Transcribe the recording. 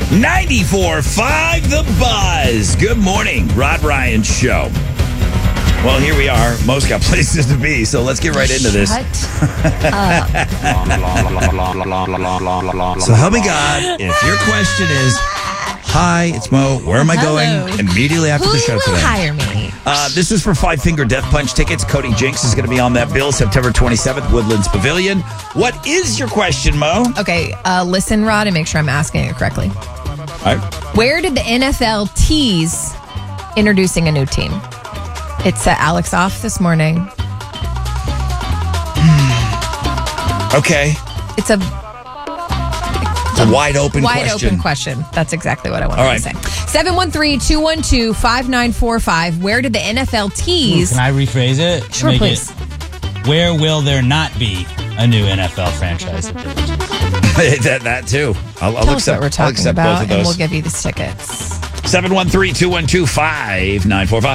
94.5 The Buzz. Good morning, Rod Ryan Show. Well, here we are. Most got places to be, so let's get right into this. Shut So help me God, if your question is, hi, it's Mo, where am I going? Immediately after Who the show will today. hire me? This is for Five Finger Death Punch tickets. Cody Jinks is going to be on that bill September 27th, Woodlands Pavilion. What is your question, Mo? Okay, listen, Rod, and make sure I'm asking it correctly. All right. Where did the NFL tease introducing a new team? It set Alex off this morning. Okay. It's a Wide open wide question. open question. That's exactly what I wanted All right. to say. 713-212-5945. Where did the NFL tease? Can I rephrase it? Sure, Make please. it, where will there not be a new NFL franchise? that too. I'll Tell us accept, what we're I'll talking accept about, both of and those. we'll give you these tickets. 713-212-5945.